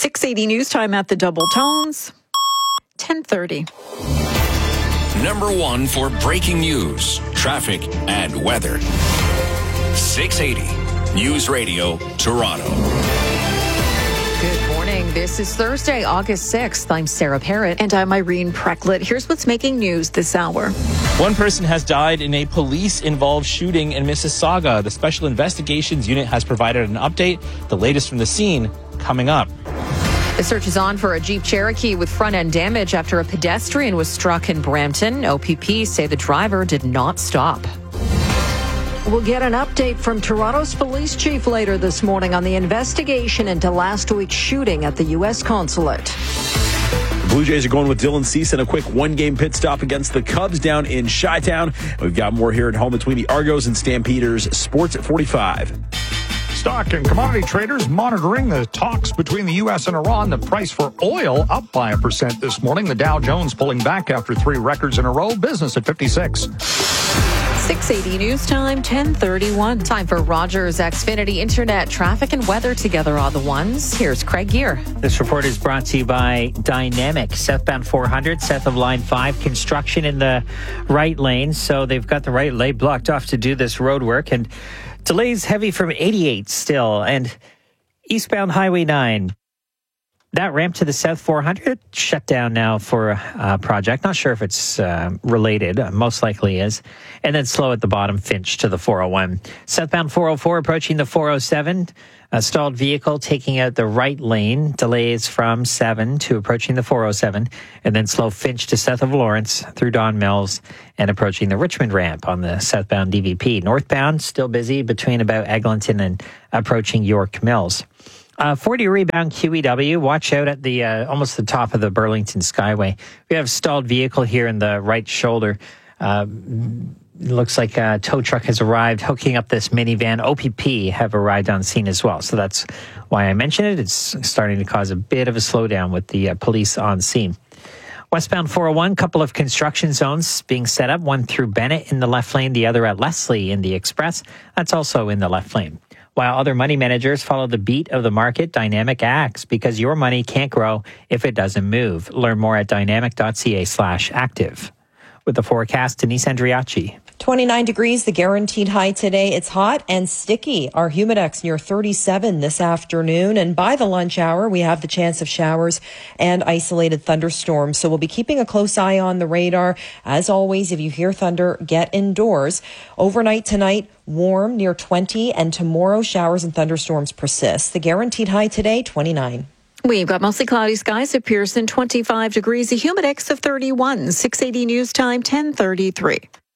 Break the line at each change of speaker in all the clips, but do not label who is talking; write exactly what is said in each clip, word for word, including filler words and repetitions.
six eighty news time at the Double Tones, ten thirty.
Number one for breaking news, traffic, and weather. six eighty News Radio, Toronto.
Good morning. This is Thursday, August sixth. I'm Sarah Parrott.
And I'm Irene Precklett. Here's what's making news this hour.
One person has died in a police-involved shooting in Mississauga. The Special Investigations Unit has provided an update. The latest from the scene coming up.
The search is on for a Jeep Cherokee with front-end damage after a pedestrian was struck in Brampton. O P P say the driver did not stop.
We'll get an update from Toronto's police chief later this morning on the investigation into last week's shooting at the U S consulate.
The Blue Jays are going with Dylan Cease in a quick one-game pit stop against the Cubs down in Chi-Town. We've got more here at home between the Argos and Stampeders. Sports at forty-five.
Stock and commodity traders monitoring the talks between the U S and Iran. The price for oil up by a percent this morning. The Dow Jones pulling back after three records in a row. Business at fifty-six.
six eighty news time, ten thirty-one.
Time for Rogers Xfinity Internet. Traffic and weather together are the ones. Here's Craig Gear.
This report is brought to you by Dynamic. Southbound four hundred, south of line five. Construction in the right lane. So they've got the right lane blocked off to do this road work. And delays heavy from eighty-eight still. And eastbound Highway nine. That ramp to the South four hundred shut down now for a project. Not sure if it's uh, related. Most likely is. And then slow at the bottom, Finch to the four oh one. Southbound four oh four approaching the four oh seven. A stalled vehicle taking out the right lane. Delays from seven to approaching the four oh seven. And then slow Finch to south of Lawrence through Don Mills and approaching the Richmond ramp on the southbound D V P. Northbound, still busy between about Eglinton and approaching York Mills. Uh, forty rebound Q E W. Watch out at the uh, almost the top of the Burlington Skyway. We have a stalled vehicle here in the right shoulder. Uh, looks like a tow truck has arrived, hooking up this minivan. O P P have arrived on scene as well. So that's why I mentioned it. It's starting to cause a bit of a slowdown with the uh, police on scene. Westbound four oh one, couple of construction zones being set up. One through Bennett in the left lane, the other at Leslie in the Express. That's also in the left lane. While other money managers follow the beat of the market, Dynamic acts because your money can't grow if it doesn't move. Learn more at dynamic.ca slash active. With the forecast, Denise Andriachi.
twenty-nine degrees, the guaranteed high today. It's hot and sticky. Our Humidex near thirty-seven this afternoon. And by the lunch hour, we have the chance of showers and isolated thunderstorms. So we'll be keeping a close eye on the radar. As always, if you hear thunder, get indoors. Overnight tonight, warm near twenty, and tomorrow showers and thunderstorms persist. The guaranteed high today, twenty-nine.
We've got mostly cloudy skies at Pearson, twenty-five degrees, a Humidex of thirty-one. six eighty news time, ten thirty-three.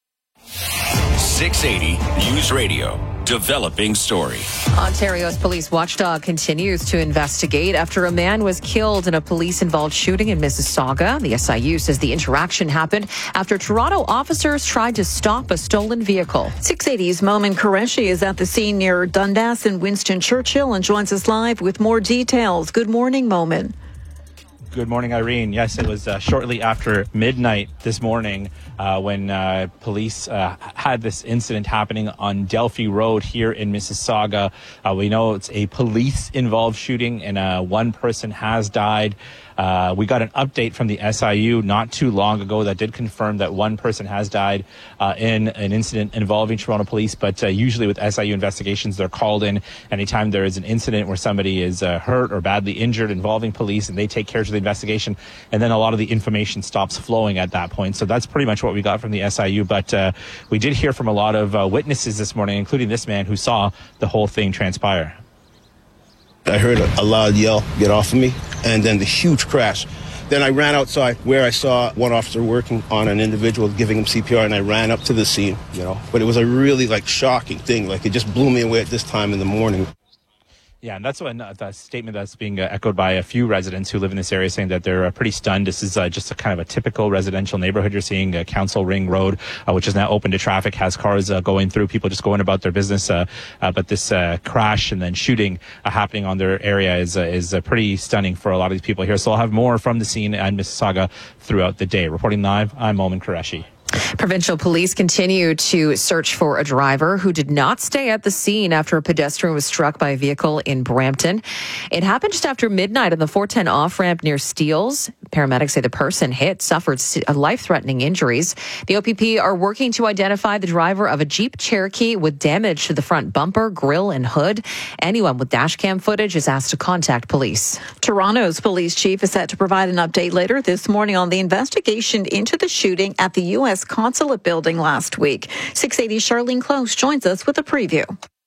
six eighty News Radio. Developing story.
Ontario's police watchdog continues to investigate after a man was killed in a police-involved shooting in Mississauga. The S I U says the interaction happened after Toronto officers tried to stop a stolen vehicle.
six eighty's Momin Qureshi is at the scene near Dundas and Winston Churchill and joins us live with more details. Good morning, Momin.
Good morning, Irene. Yes, it was uh, shortly after midnight this morning uh, when uh, police uh, had this incident happening on Delphi Road here in Mississauga. Uh, we know it's a police-involved shooting and uh, one person has died. Uh, we got an update from the S I U not too long ago that did confirm that one person has died uh, in an incident involving Toronto police. But uh, usually with S I U investigations, they're called in anytime there is an incident where somebody is uh, hurt or badly injured involving police, and they take care of the investigation. And then a lot of the information stops flowing at that point. So that's pretty much what we got from the S I U. But uh, we did hear from a lot of uh, witnesses this morning, including this man who saw the whole thing transpire.
I heard a, a loud yell, "Get off of me," and then the huge crash. Then I ran outside where I saw one officer working on an individual, giving him C P R, and I ran up to the scene, you know. But it was a really, like, shocking thing. Like, it just blew me away at this time in the morning.
Yeah, and that's one uh, the statement that's being uh, echoed by a few residents who live in this area, saying that they're uh, pretty stunned. This is uh, just a kind of a typical residential neighborhood. You're seeing uh, Council Ring Road, uh, which is now open to traffic, has cars uh, going through, people just going about their business. Uh, uh, but this uh, crash and then shooting uh, happening on their area is uh, is uh, pretty stunning for a lot of these people here. So I'll have more from the scene and Mississauga throughout the day. Reporting live, I'm Momin Qureshi.
Provincial police continue to search for a driver who did not stay at the scene after a pedestrian was struck by a vehicle in Brampton. It happened just after midnight on the four ten off-ramp near Steeles. Paramedics say the person hit suffered life-threatening injuries. The O P P are working to identify the driver of a Jeep Cherokee with damage to the front bumper, grille, and hood. Anyone with dashcam footage is asked to contact police.
Toronto's police chief is set to provide an update later this morning on the investigation into the shooting at the U S Consulate building last week. six eighty Charlene Close joins us with a preview.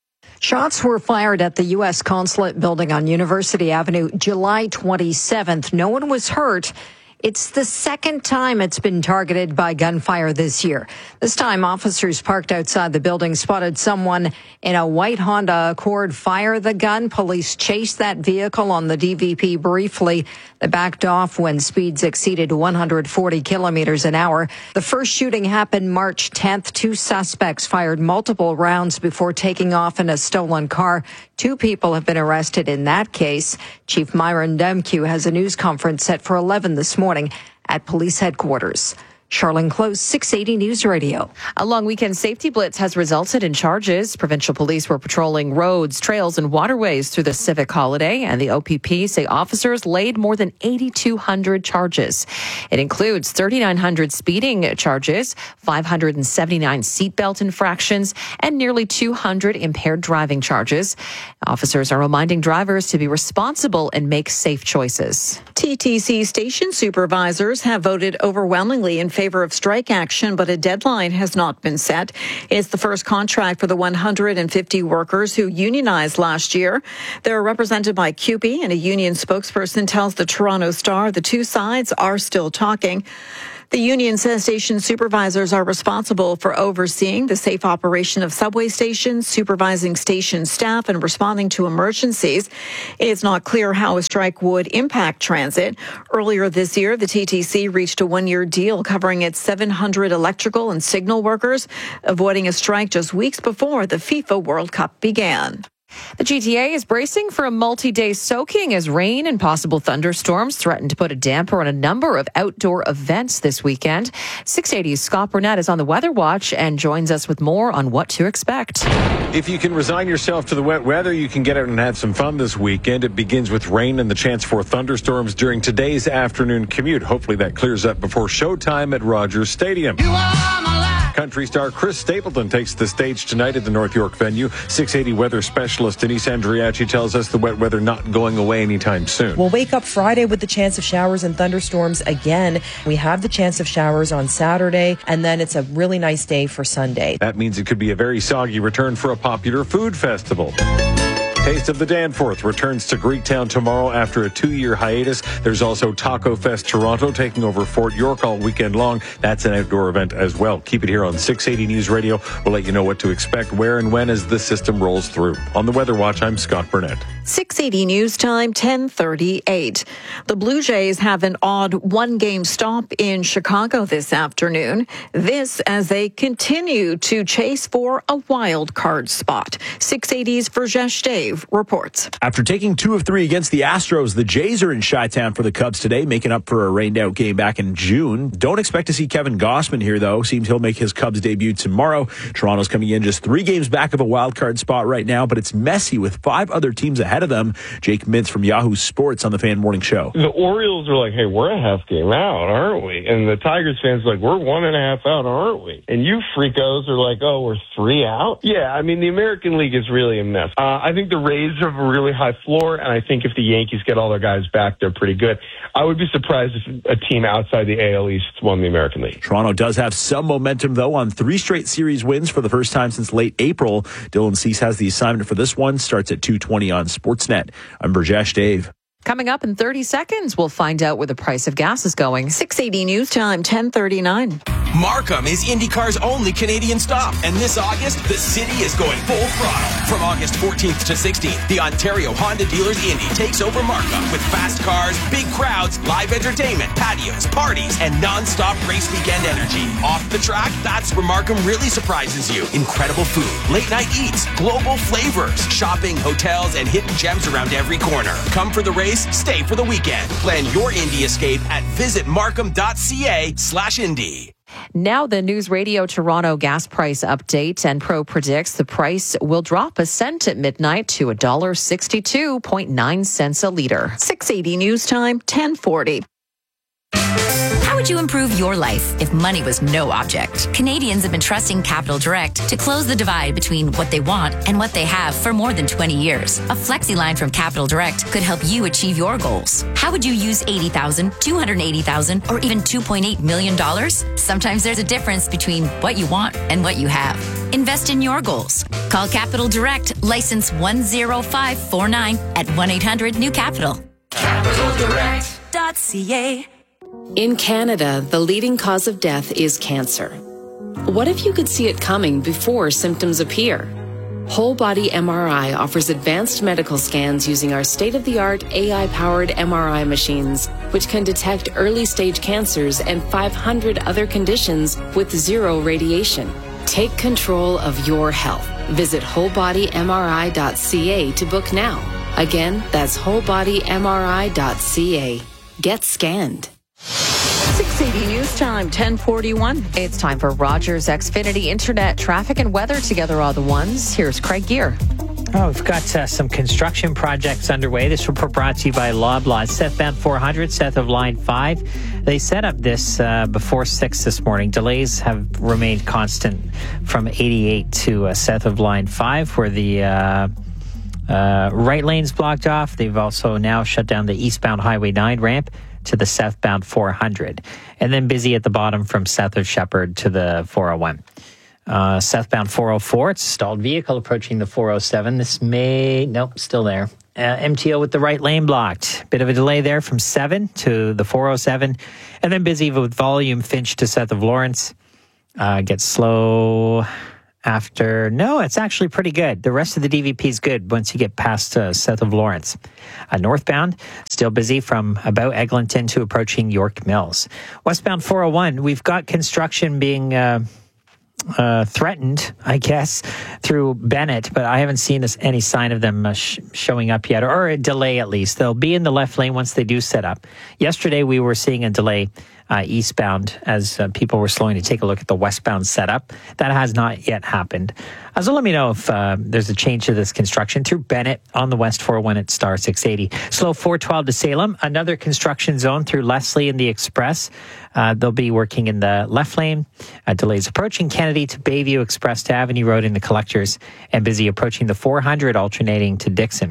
Shots were fired at the U S Consulate building on University Avenue July twenty-seventh. No one was hurt. It's the second time it's been targeted by gunfire this year. This time, officers parked outside the building spotted someone in a white Honda Accord fire the gun. Police chased that vehicle on the D V P briefly. They backed off when speeds exceeded one hundred forty kilometers an hour. The first shooting happened March tenth. Two suspects fired multiple rounds before taking off in a stolen car. Two people have been arrested in that case. Chief Myron Demkew has a news conference set for eleven this morning at police headquarters. Charlene Close, six eighty News Radio.
A long weekend safety blitz has resulted in charges. Provincial police were patrolling roads, trails, and waterways through the civic holiday, and the O P P say officers laid more than eighty-two hundred charges. It includes thirty-nine hundred speeding charges, five hundred seventy-nine seatbelt infractions, and nearly two hundred impaired driving charges. Officers are reminding drivers to be responsible and make safe choices.
T T C station supervisors have voted overwhelmingly in favor of strike action, but a deadline has not been set. It's the first contract for the one hundred fifty workers who unionized last year. They're represented by C U P E, and a union spokesperson tells the Toronto Star the two sides are still talking. The union says station supervisors are responsible for overseeing the safe operation of subway stations, supervising station staff, and responding to emergencies. It's not clear how a strike would impact transit. Earlier this year, the T T C reached a one-year deal covering its seven hundred electrical and signal workers, avoiding a strike just weeks before the FIFA World Cup began.
The G T A is bracing for a multi-day soaking as rain and possible thunderstorms threaten to put a damper on a number of outdoor events this weekend. six eighty's Scott Burnett is on the Weather Watch and joins us with more on what to expect.
If you can resign yourself to the wet weather, you can get out and have some fun this weekend. It begins with rain and the chance for thunderstorms during today's afternoon commute. Hopefully that clears up before showtime at Rogers Stadium. You are my life. Country star Chris Stapleton takes the stage tonight at the North York venue. six eighty weather specialist Denise Andriachi tells us the wet weather not going away anytime soon.
We'll wake up Friday with the chance of showers and thunderstorms again. We have the chance of showers on Saturday, and then it's a really nice day for Sunday.
That means it could be a very soggy return for a popular food festival. Taste of the Danforth returns to Greektown tomorrow after a two-year hiatus. There's also Taco Fest Toronto taking over Fort York all weekend long. That's an outdoor event as well. Keep it here on six eighty News Radio. We'll let you know what to expect, where and when as the system rolls through. On the Weather Watch, I'm Scott Burnett.
six eighty News Time, ten thirty-eight. The Blue Jays have an odd one-game stop in Chicago this afternoon. This as they continue to chase for a wild card spot. six eighty's Verjesh Dave reports.
After taking two of three against the Astros, the Jays are in Chi-Town for the Cubs today, making up for a rained-out game back in June. Don't expect to see Kevin Gausman here, though. Seems he'll make his Cubs debut tomorrow. Toronto's coming in just three games back of a wild card spot right now, but it's messy with five other teams ahead of them. Jake Mintz from Yahoo Sports on the Fan Morning Show.
The Orioles are like, hey, we're a half game out, aren't we? And the Tigers fans are like, we're one and a half out, aren't we? And you freakos are like, oh, we're three out? Yeah, I mean, the American League is really a mess. Uh, I think the Rays have a really high floor, and I think if the Yankees get all their guys back, they're pretty good. I would be surprised if a team outside the A L East won the American League.
Toronto does have some momentum, though, on three straight series wins for the first time since late April. Dylan Cease has the assignment for this one. Starts at two twenty on Sportsnet. I'm Burjesh Dave.
Coming up in thirty seconds, we'll find out where the price of gas is going.
six eighty News Time, ten thirty-nine.
Markham is IndyCar's only Canadian stop. And this August, the city is going full throttle. From August fourteenth to sixteenth, the Ontario Honda Dealers Indy takes over Markham with fast cars, big crowds, live entertainment, patios, parties, and non-stop race weekend energy. Off the track, that's where Markham really surprises you. Incredible food, late night eats, global flavors, shopping, hotels, and hidden gems around every corner. Come for the race, stay for the weekend. Plan your Indy escape at visit markham dot c a slash Indy.
Now the News Radio Toronto gas price update, and Pro predicts the price will drop a cent at midnight to one dollar sixty-two point nine cents a litre.
six eighty News Time, ten forty.
How would you improve your life if money was no object? Canadians have been trusting Capital Direct to close the divide between what they want and what they have for more than twenty years. A flexi line from Capital Direct could help you achieve your goals. How would you use eighty thousand dollars, two hundred eighty thousand dollars, or even two point eight million dollars? Sometimes there's a difference between what you want and what you have. Invest in your goals. Call Capital Direct, license one zero five four nine at one eight hundred new capital. capital direct dot c a.
In Canada, the leading cause of death is cancer. What if you could see it coming before symptoms appear? Whole Body M R I offers advanced medical scans using our state-of-the-art A I-powered M R I machines, which can detect early-stage cancers and five hundred other conditions with zero radiation. Take control of your health. Visit whole body m r i dot c a to book now. Again, that's whole body m r i dot c a. Get scanned.
six eighty News Time, ten forty-one.
It's time for Rogers Xfinity Internet traffic and weather together all the ones. Here's Craig Gear.
Oh, we've got uh, some construction projects underway. This report brought to you by Loblaw. Southbound four hundred, south of Line five. They set up this uh, before six this morning. Delays have remained constant from eighty-eight to uh, south of Line five, where the uh, uh, right lane's blocked off. They've also now shut down the eastbound Highway nine ramp to the southbound four hundred, and then busy at the bottom from south of Shepherd to the four oh one. Uh, southbound four oh four, it's a stalled vehicle approaching the four oh seven. This may, nope, still there. Uh, M T O with the right lane blocked. Bit of a delay there from seven to the four oh seven, and then busy with volume Finch to south of Lawrence. Uh, gets slow after, no, it's actually pretty good. The rest of the D V P is good once you get past uh, south of Lawrence. Uh, northbound, still busy from about Eglinton to approaching York Mills. Westbound four oh one, we've got construction being uh, uh, threatened, I guess, through Bennett, but I haven't seen this, any sign of them uh, sh- showing up yet, or, or a delay at least. They'll be in the left lane once they do set up. Yesterday, we were seeing a delay Uh, eastbound as uh, people were slowing to take a look at the westbound setup. That has not yet happened. Uh, so let me know if uh, there's a change to this construction through Bennett on the West four oh one at Star six eighty. Slow four twelve to Salem. Another construction zone through Leslie and the Express. Uh, they'll be working in the left lane. Uh, delays approaching Kennedy to Bayview Express to Avenue Road in the Collectors, and busy approaching the four hundred alternating to Dixon.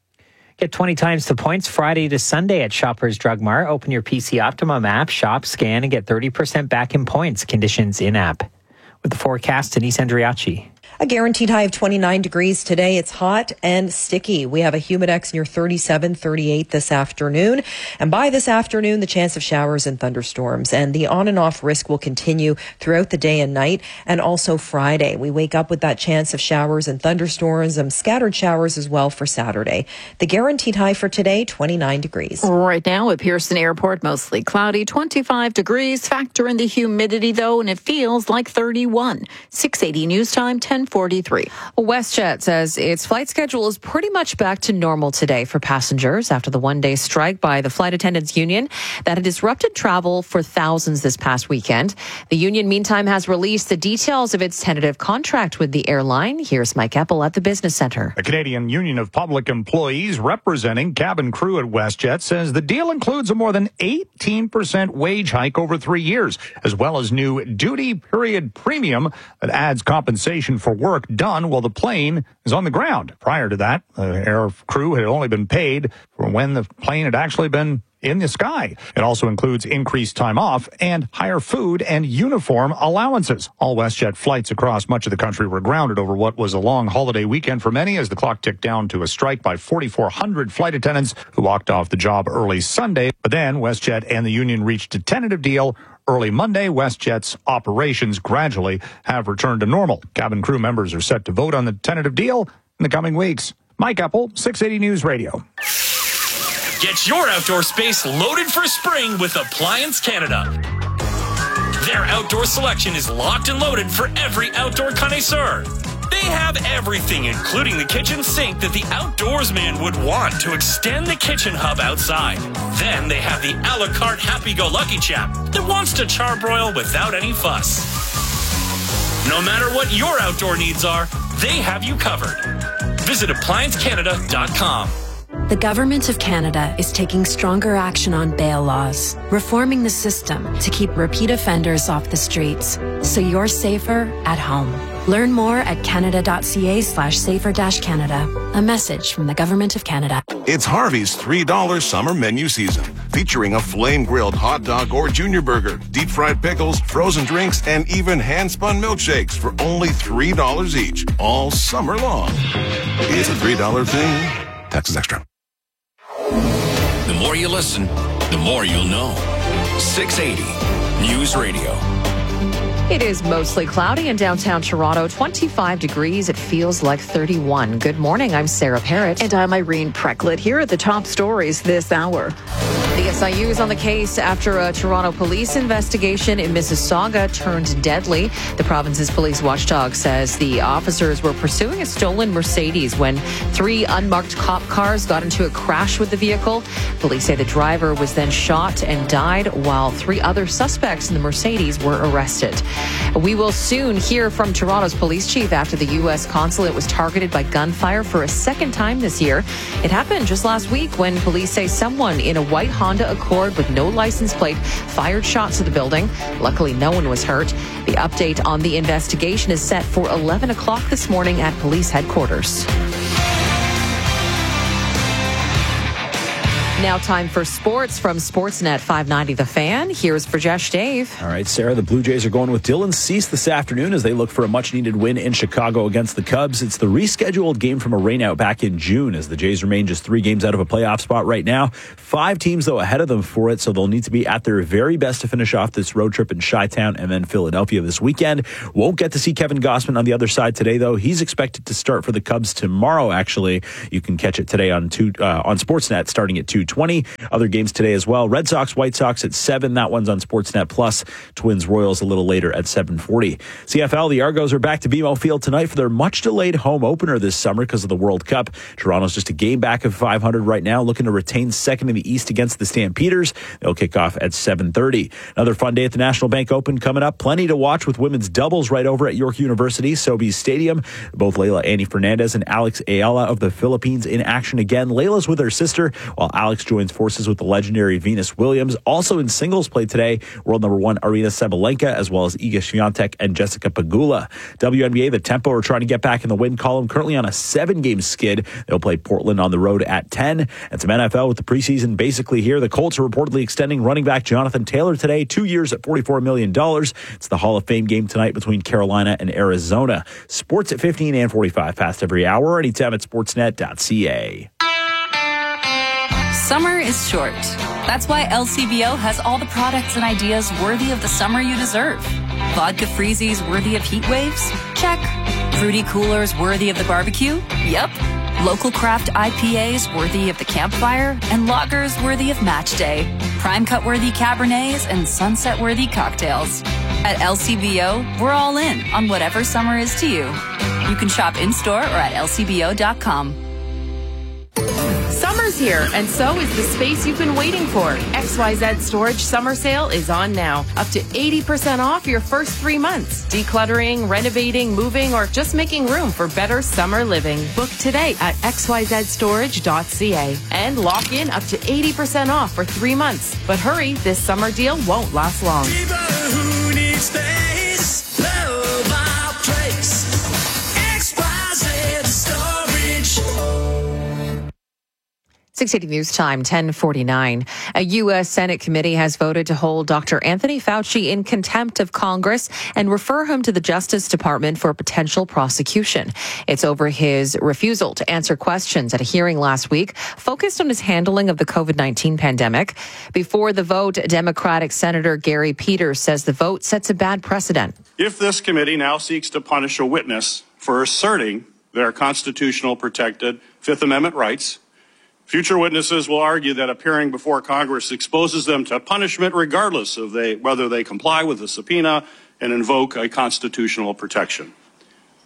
Get twenty times the points Friday to Sunday at Shoppers Drug Mart. Open your P C Optimum app, shop, scan, and get thirty percent back in points. Conditions in-app. With the forecast, Denise Andriachi.
A guaranteed high of twenty-nine degrees today. It's hot and sticky. We have a humidex near thirty-seven, thirty-eight this afternoon. And by this afternoon, the chance of showers and thunderstorms. And the on and off risk will continue throughout the day and night. And also Friday. We wake up with that chance of showers and thunderstorms and scattered showers as well for Saturday. The guaranteed high for today, twenty-nine degrees.
Right now at Pearson Airport, mostly cloudy, twenty-five degrees. Factor in the humidity, though, and it feels like thirty-one. six eighty News Time, ten forty-three.
WestJet says its flight schedule is pretty much back to normal today for passengers after the one-day strike by the Flight Attendants Union that had disrupted travel for thousands this past weekend. The union, meantime, has released the details of its tentative contract with the airline. Here's Mike Eppel at the Business Center.
The Canadian Union of Public Employees representing cabin crew at WestJet says the deal includes a more than eighteen percent wage hike over three years, as well as new duty period premium that adds compensation for work done while the plane is on the ground. Prior to that, the air crew had only been paid for when the plane had actually been in the sky. It also includes increased time off and higher food and uniform allowances. All WestJet flights across much of the country were grounded over what was a long holiday weekend for many as the clock ticked down to a strike by forty-four hundred flight attendants who walked off the job early Sunday. But then WestJet and the union reached a tentative deal early Monday. WestJet's operations gradually have returned to normal. Cabin crew members are set to vote on the tentative deal in the coming weeks. Mike Eppel, six eighty News Radio.
Get your outdoor space loaded for spring with Appliance Canada. Their outdoor selection is locked and loaded for every outdoor connoisseur. They have everything, including the kitchen sink that the outdoorsman would want to extend the kitchen hub outside. Then they have the a la carte happy-go-lucky chap that wants to charbroil without any fuss. No matter what your outdoor needs are, they have you covered. Visit appliance canada dot com.
The Government of Canada is taking stronger action on bail laws, reforming the system to keep repeat offenders off the streets, so you're safer at home. Learn more at canada.ca slash safer dash Canada. A message from the Government of Canada.
It's Harvey's three dollar summer menu season, featuring a flame-grilled hot dog or junior burger, deep-fried pickles, frozen drinks, and even hand-spun milkshakes for only three dollars each, all summer long. It's a three dollar thing. Taxes extra.
The more you listen, the more you'll know. six eighty News Radio.
It is mostly cloudy in downtown Toronto, twenty-five degrees. It feels like thirty-one. Good morning. I'm Sarah Parrott.
And I'm Irene Precklett. Here are the top stories this hour.
The S I U is on the case after a Toronto police investigation in Mississauga turned deadly. The province's police watchdog says the officers were pursuing a stolen Mercedes when three unmarked cop cars got into a crash with the vehicle. Police say the driver was then shot and died, while three other suspects in the Mercedes were arrested. We will soon hear from Toronto's police chief after the U S consulate was targeted by gunfire for a second time this year. It happened just last week when police say someone in a white Honda Accord with no license plate fired shots at the building. Luckily, no one was hurt. The update on the investigation is set for eleven o'clock this morning at police headquarters. Now time for sports from Sportsnet five ninety The Fan. Here's Brajesh Dave.
All right, Sarah, the Blue Jays are going with Dylan Cease this afternoon as they look for a much-needed win in Chicago against the Cubs. It's the rescheduled game from a rainout back in June as the Jays remain just three games out of a playoff spot right now. Five teams, though, ahead of them for it, so they'll need to be at their very best to finish off this road trip in Chi-Town and then Philadelphia this weekend. Won't get to see Kevin Gausman on the other side today, though. He's expected to start for the Cubs tomorrow, actually. You can catch it today on two, uh, on Sportsnet starting at two twenty. Other games today as well. Red Sox, White Sox at seven. That one's on Sportsnet Plus. Twins, Royals a little later at seven forty. C F L, the Argos are back to B M O Field tonight for their much-delayed home opener this summer because of the World Cup. Toronto's just a game back of five hundred right now, looking to retain second in the East against the Stampeders. They'll kick off at seven thirty. Another fun day at the National Bank Open coming up. Plenty to watch with women's doubles right over at York University, Sobeys Stadium. Both Leila Annie Fernandez and Alex Ayala of the Philippines in action again. Leila's with her sister, while Alex joins forces with the legendary Venus Williams. Also in singles play today, world number one Aryna Sabalenka, as well as Iga Swiatek and Jessica Pegula. W N B A, the Tempo are trying to get back in the win column, currently on a seven-game skid. They'll play Portland on the road at ten. And some N F L with the preseason basically here. The Colts are reportedly extending running back Jonathan Taylor today, two years at forty-four million dollars. It's the Hall of Fame game tonight between Carolina and Arizona. Sports at fifteen and forty-five past every hour, anytime at sportsnet dot c a.
Summer is short. That's why L C B O has all the products and ideas worthy of the summer you deserve. Vodka freezies worthy of heat waves? Check. Fruity coolers worthy of the barbecue? Yep. Local craft I P As worthy of the campfire? And lagers worthy of match day. Prime cut worthy Cabernets and sunset worthy cocktails. At L C B O, we're all in on whatever summer is to you. You can shop in-store or at L C B O dot com.
Summer's here, and so is the space you've been waiting for. X Y Z Storage Summer Sale is on now. Up to eighty percent off your first three months. Decluttering, renovating, moving, or just making room for better summer living. Book today at x y z storage dot c a and lock in up to eighty percent off for three months. But hurry, this summer deal won't last long.
People who need space, love our place. X Y Z Storage.
six eighty News Time, ten forty-nine. A U S Senate committee has voted to hold Doctor Anthony Fauci in contempt of Congress and refer him to the Justice Department for potential prosecution. It's over his refusal to answer questions at a hearing last week focused on his handling of the covid nineteen pandemic. Before the vote, Democratic Senator Gary Peters says the vote sets a bad precedent.
If this committee now seeks to punish a witness for asserting their constitutional protected Fifth Amendment rights, future witnesses will argue that appearing before Congress exposes them to punishment regardless of they, whether they comply with the subpoena and invoke a constitutional protection.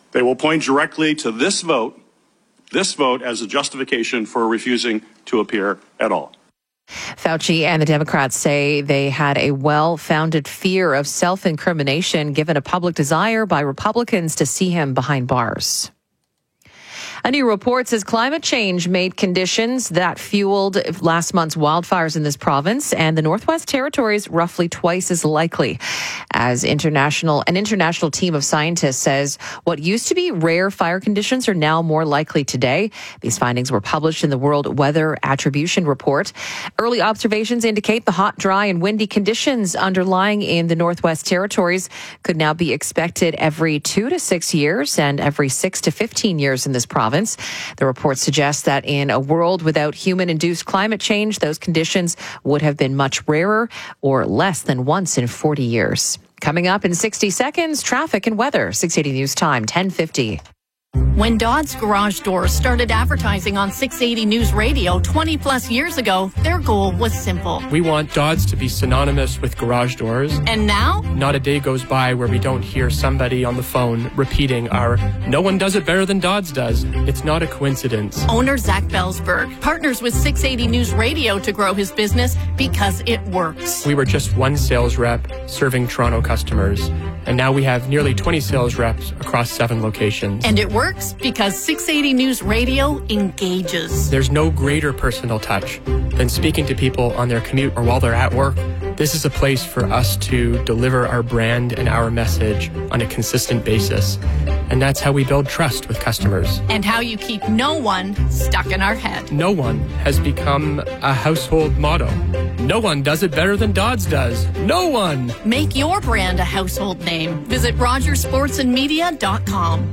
They will point directly to this vote, this vote as a justification for refusing to appear at all.
Fauci and the Democrats say they had a well-founded fear of self-incrimination given a public desire by Republicans to see him behind bars. A new report says climate change made conditions that fueled last month's wildfires in this province and the Northwest Territories roughly twice as likely. As international, an international team of scientists says what used to be rare fire conditions are now more likely today. These findings were published in the World Weather Attribution Report. Early observations indicate the hot, dry, and windy conditions underlying in the Northwest Territories could now be expected every two to six years and every six to fifteen years in this province. The report suggests that in a world without human-induced climate change, those conditions would have been much rarer or less than once in forty years. Coming up in sixty seconds, traffic and weather. six eighty News Time, ten fifty.
When Dodds Garage Doors started advertising on six eighty News Radio twenty plus years ago, their goal was simple.
We want Dodds to be synonymous with garage doors.
And now?
Not a day goes by where we don't hear somebody on the phone repeating our "no one does it better than Dodds does." It's not a coincidence.
Owner Zach Belsberg partners with six eighty News Radio to grow his business because it works.
We were just one sales rep serving Toronto customers, and now we have nearly twenty sales reps across seven locations.
And it works because six eighty News Radio engages.
There's no greater personal touch than speaking to people on their commute or while they're at work. This is a place for us to deliver our brand and our message on a consistent basis. And that's how we build trust with customers.
And how you keep no one stuck in our head.
No one has become a household motto. No one does it better than Dodds does. No one!
Make your brand a household name. Visit rogers sports and media dot com.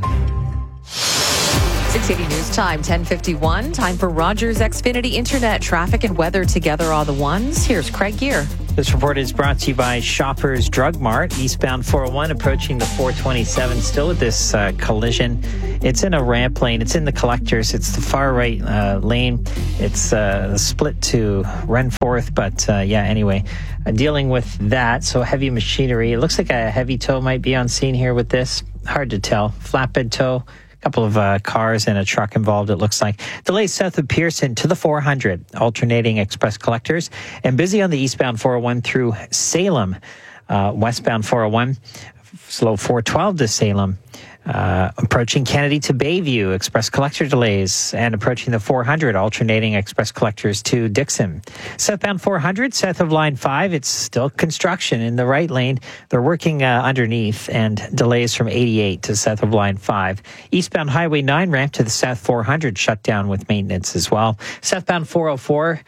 six eighty News Time, ten fifty-one. Time for Rogers Xfinity Internet. Traffic and weather together are the ones. Here's Craig Gear.
This report is brought to you by Shoppers Drug Mart. Eastbound four oh one approaching the four twenty-seven. Still with this uh, collision. It's in a ramp lane. It's in the collectors. It's the far right uh, lane. It's uh, split to Renforth. But uh, yeah, anyway, uh, dealing with that. So heavy machinery. It looks like a heavy tow might be on scene here with this. Hard to tell. Flatbed tow. Couple of uh, cars and a truck involved, it looks like. Delays south of Pearson to the four hundred, alternating express collectors, and busy on the eastbound four oh one through Salem. Uh, westbound four oh one, slow four twelve to Salem. Uh, approaching Kennedy to Bayview, express collector delays, and approaching the four hundred, alternating express collectors to Dixon. Southbound four hundred, south of line five, it's still construction in the right lane. They're working uh, underneath, and delays from eighty-eight to south of line five. Eastbound Highway nine ramp to the south four hundred shut down with maintenance as well. Southbound four oh four,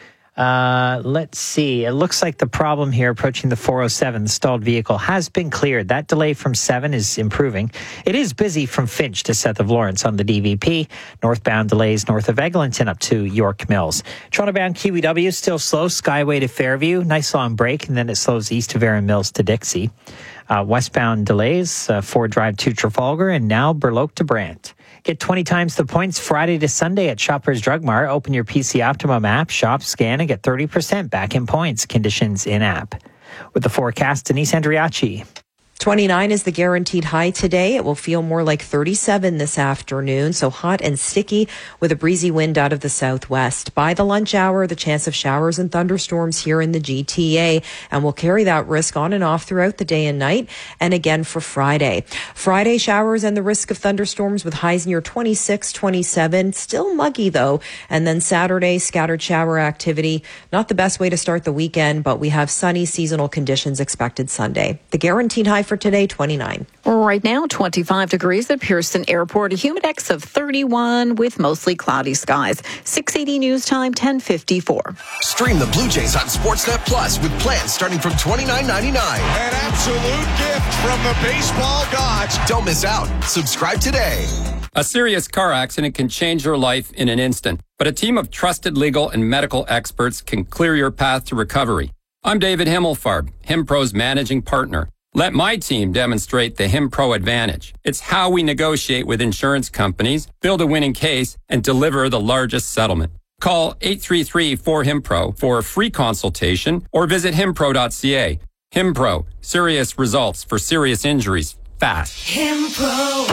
Uh, let's see. It looks like the problem here approaching the four oh seven, the stalled vehicle, has been cleared. That delay from seven is improving. It is busy from Finch to south of Lawrence on the D V P. Northbound delays north of Eglinton up to York Mills. Toronto-bound Q E W still slow. Skyway to Fairview. Nice long break, and then it slows east of Erin Mills to Dixie. Uh, westbound delays, uh, Ford Drive to Trafalgar, and now Burloak to Brant. Get twenty times the points Friday to Sunday at Shoppers Drug Mart. Open your P C Optimum app, shop, scan, and get thirty percent back in points. Conditions in-app. With the forecast, Denise Andriachi.
twenty-nine is the guaranteed high today. It will feel more like thirty-seven this afternoon, so hot and sticky with a breezy wind out of the southwest. By the lunch hour, the chance of showers and thunderstorms here in the G T A, and we'll carry that risk on and off throughout the day and night, and again for Friday. Friday, showers and the risk of thunderstorms with highs near twenty-six, twenty-seven. Still muggy, though. And then Saturday, scattered shower activity. Not the best way to start the weekend, but we have sunny seasonal conditions expected Sunday. The guaranteed high for today, twenty-nine.
Right now, twenty-five degrees at Pearson Airport, a humidex of thirty-one with mostly cloudy skies. six eighty News Time, ten fifty-four.
Stream the Blue Jays on Sportsnet Plus with plans starting from twenty-nine ninety-nine.
An absolute gift from the baseball gods.
Don't miss out. Subscribe today.
A serious car accident can change your life in an instant, but a team of trusted legal and medical experts can clear your path to recovery. I'm David Himmelfarb, HimPro's managing partner. Let my team demonstrate the HimPro advantage. It's how we negotiate with insurance companies, build a winning case, and deliver the largest settlement. Call eight three three, four, HIMPRO for a free consultation or visit himpro dot c a. HimPro, serious results for serious injuries, fast.
HimPro.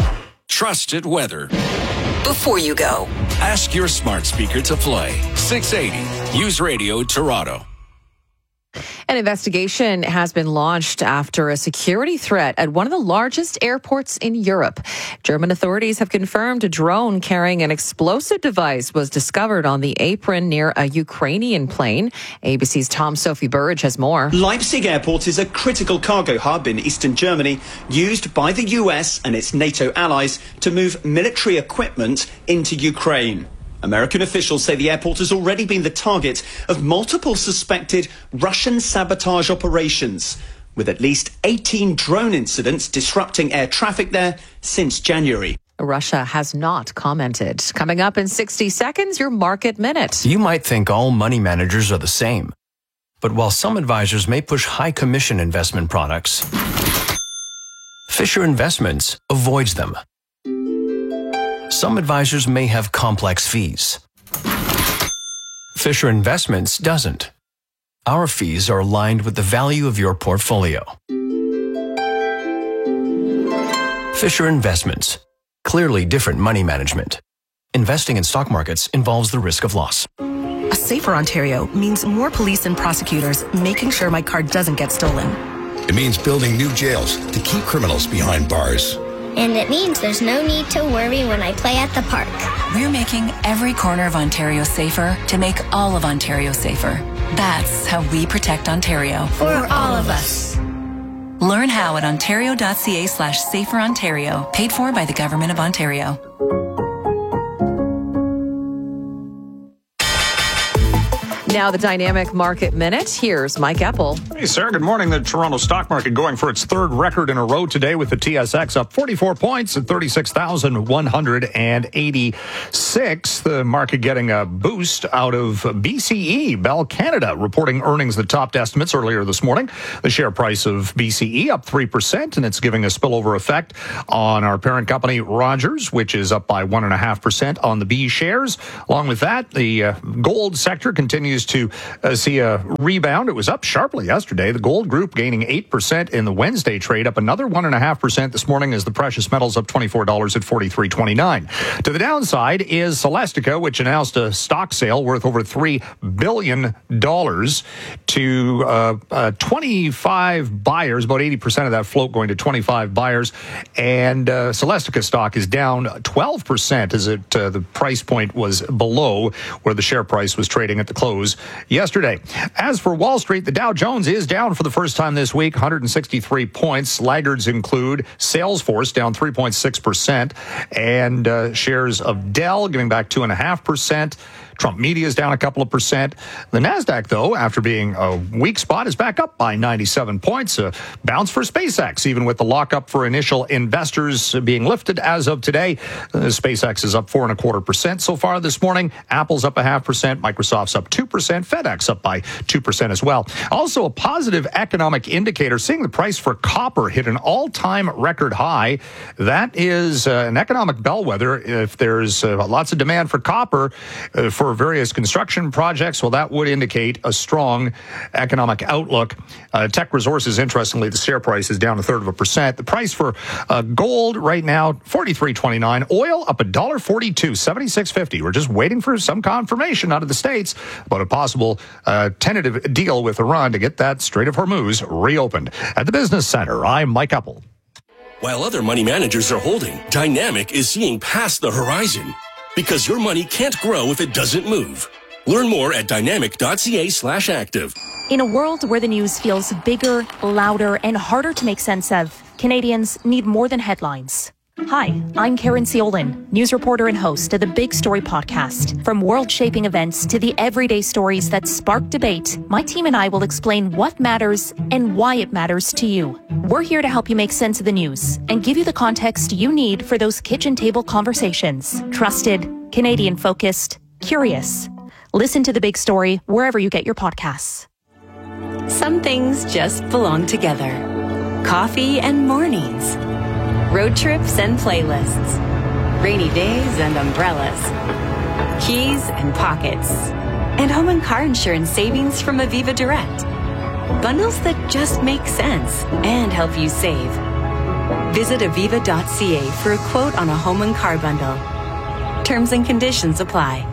trusted weather.
Before you go,
ask your smart speaker to play six eighty News Radio Toronto.
An investigation has been launched after a security threat at one of the largest airports in Europe. German authorities have confirmed a drone carrying an explosive device was discovered on the apron near a Ukrainian plane. A B C's Tom Sophie Burridge has more.
Leipzig Airport is a critical cargo hub in eastern Germany used by the U S and its NATO allies to move military equipment into Ukraine. American officials say the airport has already been the target of multiple suspected Russian sabotage operations, with at least eighteen drone incidents disrupting air traffic there since January.
Russia has not commented. Coming up in sixty seconds, your Market Minute.
You might think all money managers are the same. But while some advisors may push high commission investment products, Fisher Investments avoids them. Some advisors may have complex fees. Fisher Investments doesn't. Our fees are aligned with the value of your portfolio. Fisher Investments. Clearly different money management. Investing in stock markets involves the risk of loss.
A safer Ontario means more police and prosecutors making sure my car doesn't get stolen.
It means building new jails to keep criminals behind bars.
And it means there's no need to worry when I play at the park.
We're making every corner of Ontario safer to make all of Ontario safer. That's how we protect Ontario.
For all of us.
Learn how at ontario.ca slash safer Ontario. Paid for by the Government of Ontario.
Now the Dynamic Market Minute. Here's Mike Epple.
Hey, Sarah. Good morning. The Toronto stock market going for its third record in a row today with the T S X up forty-four points at thirty-six thousand one hundred eighty-six. The market getting a boost out of B C E. Bell Canada reporting earnings that topped estimates earlier this morning. The share price of B C E up three percent, and it's giving a spillover effect on our parent company, Rogers, which is up by one point five percent on the B shares. Along with that, the uh, gold sector continues to uh, see a rebound. It was up sharply yesterday. The gold group gaining eight percent in the Wednesday trade, up another one point five percent this morning as the precious metals up twenty-four dollars at forty-three twenty-nine. To the downside is Celestica, which announced a stock sale worth over three billion dollars to uh, uh, twenty-five buyers, about eighty percent of that float going to twenty-five buyers. And uh, Celestica stock is down twelve percent as it uh, the price point was below where the share price was trading at the close yesterday. As for Wall Street, the Dow Jones is down for the first time this week, one hundred sixty-three points. Laggards include Salesforce down three point six percent and uh, shares of Dell giving back two point five percent. Trump Media is down a couple of percent. The NASDAQ, though, after being a weak spot, is back up by ninety-seven points. A bounce for SpaceX, even with the lockup for initial investors being lifted as of today. Uh, SpaceX is up four and a quarter percent so far this morning. Apple's up a half percent. Microsoft's up two percent. FedEx up by two percent as well. Also, a positive economic indicator, seeing the price for copper hit an all-time record high. That is uh, an economic bellwether. If there's uh, lots of demand for copper uh, for various construction projects, well, that would indicate a strong economic outlook. Uh, Tech Resources, interestingly, the share price is down a third of a percent. The price for uh, gold right now, forty-three twenty-nine. Oil up one dollar forty-two, seventy-six fifty. We're just waiting for some confirmation out of the States about a possible uh, tentative deal with Iran to get that Strait of Hormuz reopened. At the Business Center, I'm Mike Epple.
While other money managers are holding, Dynamic is seeing past the horizon. Because your money can't grow if it doesn't move. Learn more at dynamic.ca slash active.
In a world where the news feels bigger, louder, and harder to make sense of, Canadians need more than headlines. Hi, I'm Karen Ciolin, news reporter and host of the Big Story podcast. From world-shaping events to the everyday stories that spark debate, my team and I will explain what matters and why it matters to you. We're here to help you make sense of the news and give you the context you need for those kitchen table conversations. Trusted, Canadian-focused, curious. Listen to The Big Story wherever you get your podcasts.
Some things just belong together. Coffee and mornings. Road trips and playlists. Rainy days and umbrellas. Keys and pockets. And home and car insurance savings from Aviva Direct. Bundles that just make sense and help you save. Visit aviva dot c a for a quote on a home and car bundle. Terms and conditions apply.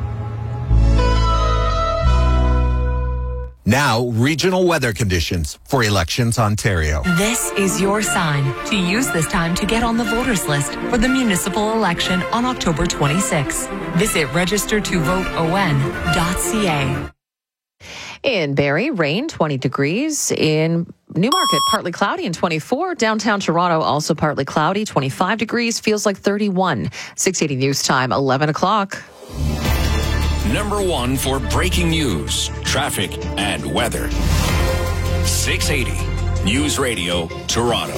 Now, regional weather conditions for Elections Ontario.
This is your sign to use this time to get on the voters list for the municipal election on October twenty-sixth. Visit register to vote o n dot c a.
In Barrie, rain, twenty degrees. In Newmarket, partly cloudy and twenty-four. Downtown Toronto, also partly cloudy, twenty-five degrees, feels like thirty-one. six eighty News Time, eleven o'clock.
Number one for breaking news, traffic, and weather. six eighty News Radio, Toronto.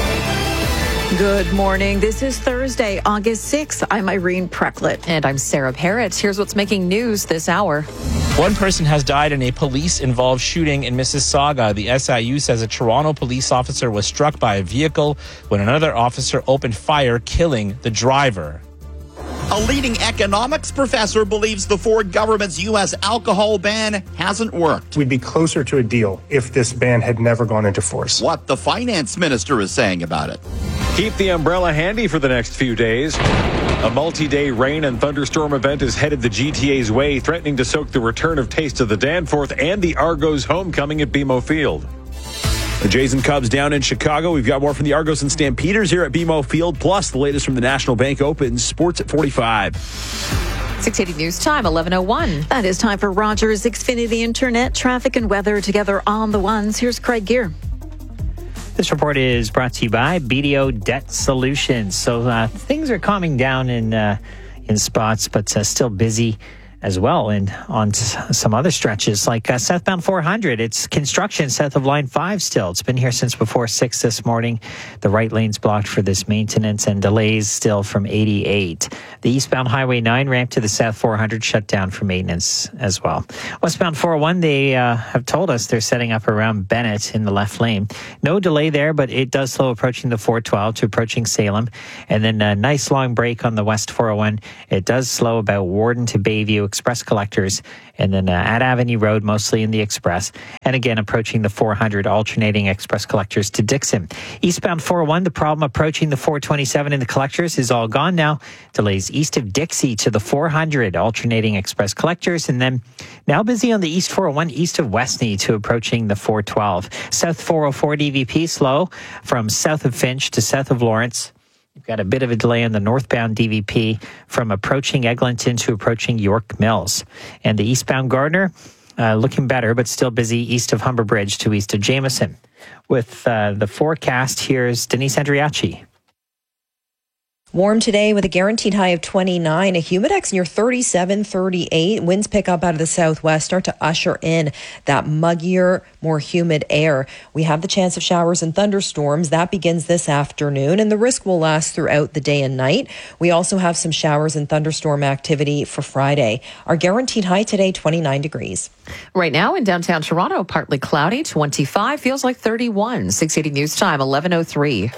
Good morning. This is Thursday, August sixth. I'm Irene Precklett.
And I'm Sarah Parrott. Here's what's making news this hour.
One person has died in a police-involved shooting in Mississauga. The S I U says a Toronto police officer was struck by a vehicle when another officer opened fire, killing the driver.
A leading economics professor believes the Ford government's U S alcohol ban hasn't worked.
We'd be closer to a deal if this ban had never gone into force.
What the finance minister is saying about it.
Keep the umbrella handy for the next few days. A multi-day rain and thunderstorm event is headed the G T A's way, threatening to soak the return of Taste of the Danforth and the Argos homecoming at B M O Field. The Jays and Cubs down in Chicago. We've got more from the Argos and Stampeders here at B M O Field, plus the latest from the National Bank Open. Sports at forty-five.
six eighty News Time, eleven oh one.
That is time for Rogers Xfinity Internet, traffic and weather together on the ones. Here's Craig Gear.
This report is brought to you by B D O Debt Solutions. So uh, things are calming down in uh, in spots, but uh, still busy as well, and on some other stretches like uh, southbound four hundred. It's construction south of line five still. It's been here since before six this morning. The right lane's blocked for this maintenance and delays still from eighty-eight. The eastbound Highway nine ramp to the south four hundred shut down for maintenance as well. Westbound four oh one, they uh, have told us they're setting up around Bennett in the left lane. No delay there, but it does slow approaching the four twelve to approaching Salem. And then a nice long break on the west four oh one. It does slow about Warden to Bayview Express collectors, and then uh, at Avenue Road, mostly in the Express, and again approaching the four hundred, alternating Express collectors to Dixon. Eastbound four oh one, the problem approaching the four twenty-seven in the collectors is all gone now. Delays east of Dixie to the four hundred, alternating Express collectors, and then now busy on the east four oh one, east of Westney to approaching the four twelve. South four oh four D V P slow from south of Finch to south of Lawrence. You've got a bit of a delay on the northbound D V P from approaching Eglinton to approaching York Mills. And the eastbound Gardner, uh, looking better, but still busy east of Humber Bridge to east of Jameson. With uh, the forecast, here's Denise Andriachi.
Warm today with a guaranteed high of twenty-nine. A humidex near thirty-seven, thirty-eight. Winds pick up out of the southwest, start to usher in that muggier, more humid air. We have the chance of showers and thunderstorms. That begins this afternoon, and the risk will last throughout the day and night. We also have some showers and thunderstorm activity for Friday. Our guaranteed high today, twenty-nine degrees.
Right now in downtown Toronto, partly cloudy, twenty-five, feels like thirty-one. six eighty News Time, eleven oh three.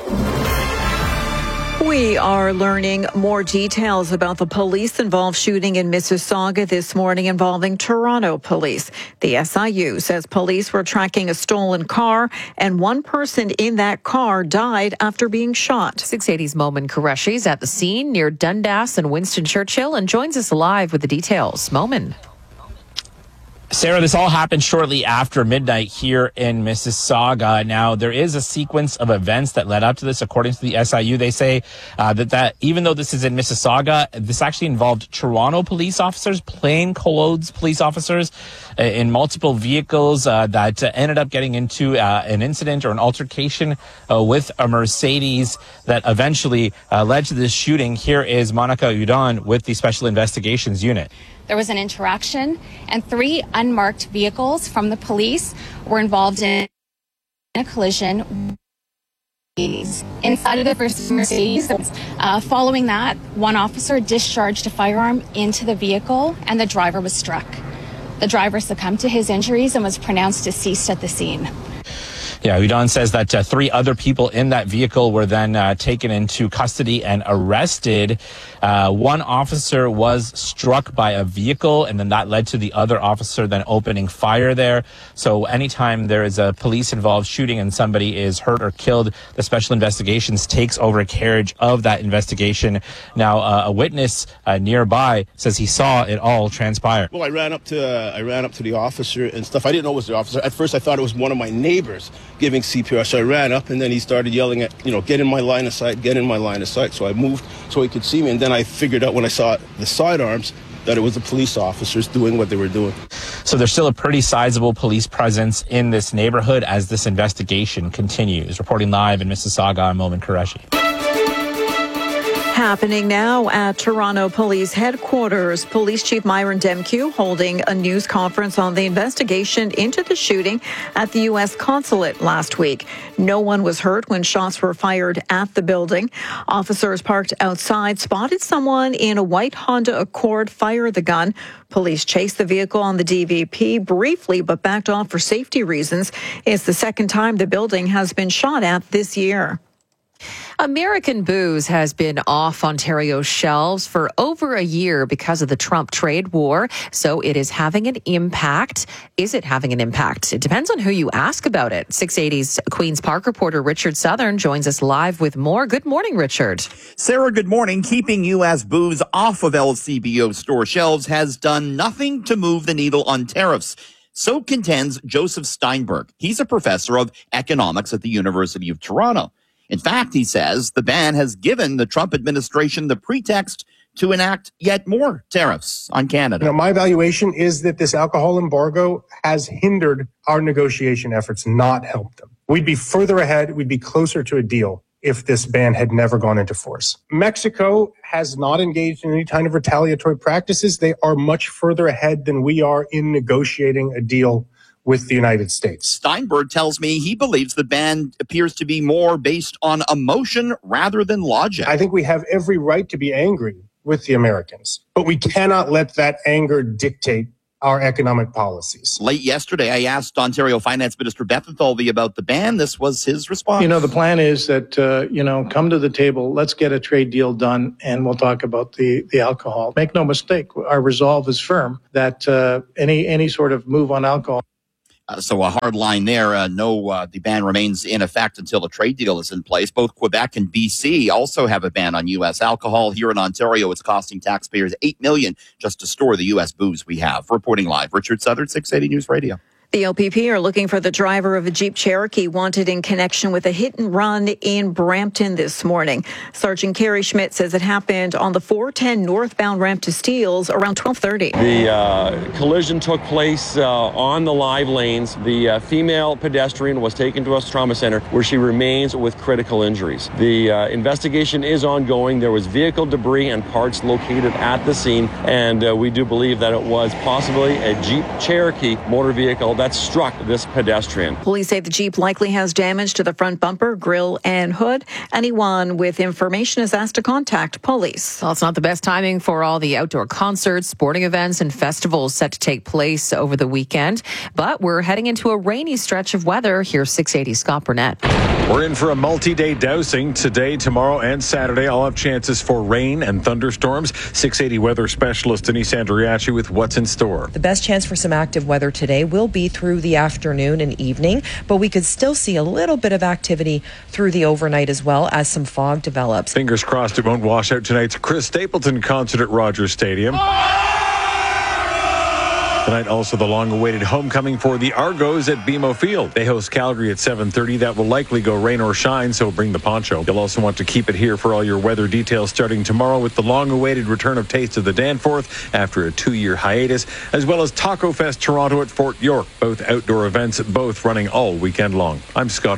We are learning more details about the police-involved shooting in Mississauga this morning involving Toronto police. The S I U says police were tracking a stolen car, and one person in that car died after being shot.
six eighty's Momin Qureshi is at the scene near Dundas and Winston Churchill and joins us live with the details. Momin.
Sarah, this all happened shortly after midnight here in Mississauga. Now, there is a sequence of events that led up to this. According to the S I U, they say uh, that, that even though this is in Mississauga, this actually involved Toronto police officers, plainclothes police officers uh, in multiple vehicles uh, that uh, ended up getting into uh, an incident or an altercation uh, with a Mercedes that eventually uh, led to this shooting. Here is Monica Udon with the Special Investigations Unit.
There was an interaction, and three unmarked vehicles from the police were involved in a collision. Inside of the first Mercedes, uh, following that, one officer discharged a firearm into the vehicle, and the driver was struck. The driver succumbed to his injuries and was pronounced deceased at the scene.
Yeah, Udon says that uh, three other people in that vehicle were then uh, taken into custody and arrested. Uh, one officer was struck by a vehicle, and then that led to the other officer then opening fire there. So anytime there is a police-involved shooting and somebody is hurt or killed, the Special Investigations takes over carriage of that investigation. Now, uh, a witness uh, nearby says he saw it all transpire.
Well, I ran up to uh, I ran up to the officer and stuff. I didn't know it was the officer. At first, I thought it was one of my neighbors giving C P R. So I ran up, and then he started yelling at, you know, get in my line of sight, get in my line of sight. So I moved so he could see me, and then I figured out when I saw the sidearms that it was the police officers doing what they were doing.
So there's still a pretty sizable police presence in this neighborhood as this investigation continues. Reporting live in Mississauga, I'm Momin Qureshi.
Happening now at Toronto Police Headquarters. Police Chief Myron Demkiw holding a news conference on the investigation into the shooting at the U S consulate last week. No one was hurt when shots were fired at the building. Officers parked outside spotted someone in a white Honda Accord fire the gun. Police chased the vehicle on the D V P briefly but backed off for safety reasons. It's the second time the building has been shot at this year.
American booze has been off Ontario's shelves for over a year because of the Trump trade war, so it is having an impact. Is it having an impact? It depends on who you ask about it. six eighty's Queen's Park reporter Richard Southern joins us live with more. Good morning, Richard.
Sarah, good morning. Keeping U S booze off of L C B O store shelves has done nothing to move the needle on tariffs. So contends Joseph Steinberg. He's a professor of economics at the University of Toronto. In fact, he says the ban has given the Trump administration the pretext to enact yet more tariffs on Canada.
You know, my evaluation is that this alcohol embargo has hindered our negotiation efforts, not helped them. We'd be further ahead. We'd be closer to a deal if this ban had never gone into force. Mexico has not engaged in any kind of retaliatory practices. They are much further ahead than we are in negotiating a deal with the United States.
Steinberg tells me he believes the ban appears to be more based on emotion rather than logic.
I think we have every right to be angry with the Americans, but we cannot let that anger dictate our economic policies.
Late yesterday, I asked Ontario Finance Minister Bethlenfalvy about the ban. This was his response.
You know, the plan is that, uh, you know, come to the table, let's get a trade deal done, and we'll talk about the, the alcohol. Make no mistake, our resolve is firm that uh, any any sort of move on alcohol.
Uh, so a hard line there. Uh, no, uh, the ban remains in effect until a trade deal is in place. Both Quebec and B C also have a ban on U S alcohol. Here in Ontario, it's costing taxpayers eight million dollars just to store the U S booze we have. Reporting live, Richard Southern, six eighty News Radio.
The O P P are looking for the driver of a Jeep Cherokee wanted in connection with a hit and run in Brampton this morning. Sergeant Kerry Schmidt says it happened on the four ten northbound ramp to Steeles around twelve thirty.
The uh, collision took place uh, on the live lanes. The uh, female pedestrian was taken to a trauma center where she remains with critical injuries. The uh, investigation is ongoing. There was vehicle debris and parts located at the scene, and uh, we do believe that it was possibly a Jeep Cherokee motor vehicle that struck this pedestrian.
Police say the Jeep likely has damage to the front bumper, grille, and hood. Anyone with information is asked to contact police.
Well, it's not the best timing for all the outdoor concerts, sporting events, and festivals set to take place over the weekend. But we're heading into a rainy stretch of weather. Here's six eighty Scott Burnett.
We're in for a multi-day dousing today, tomorrow, and Saturday. All have chances for rain and thunderstorms. six eighty weather specialist Denise Andriachi with what's in store.
The best chance for some active weather today will be through the afternoon and evening, but we could still see a little bit of activity through the overnight as well as some fog develops.
Fingers crossed it won't wash out tonight's Chris Stapleton concert at Rogers Stadium. Tonight, also the long-awaited homecoming for the Argos at B M O Field. They host Calgary at seven thirty. That will likely go rain or shine, so bring the poncho. You'll also want to keep it here for all your weather details starting tomorrow with the long-awaited return of Taste of the Danforth after a two-year hiatus, as well as Taco Fest Toronto at Fort York. Both outdoor events, both running all weekend long. I'm Scott Burnett.